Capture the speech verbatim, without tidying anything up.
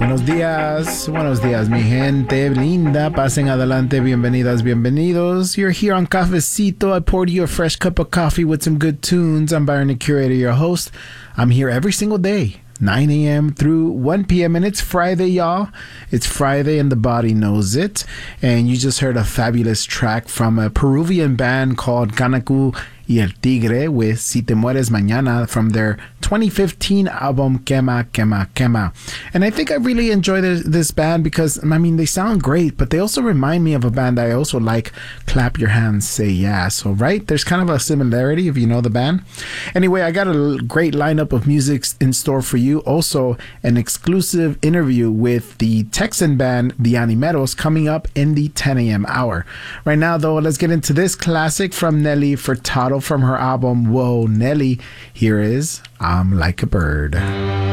Buenos días, buenos días, mi gente linda. Pasen adelante, bienvenidas, bienvenidos. You're here on Cafecito. I poured you a fresh cup of coffee with some good tunes. I'm Byron, the curator, your host. I'm here every single day, nine a.m. through one p.m. And it's Friday, y'all. It's Friday and the body knows it. And you just heard a fabulous track from a Peruvian band called Kanaku y el Tigre with Si Te Mueres Mañana from their twenty fifteen album Quema, Quema, Quema. And I think I really enjoy this, this band because, I mean, they sound great, but they also remind me of a band I also like, Clap Your Hands, Say Yeah. So, right? There's kind of a similarity if you know the band. Anyway, I got a great lineup of music in store for you. Also, an exclusive interview with the Texan band, The Animeros, coming up in the ten a.m. hour. Right now, though, let's get into this classic from Nelly Furtado from her album Whoa Nelly. Here is I'm Like a Bird.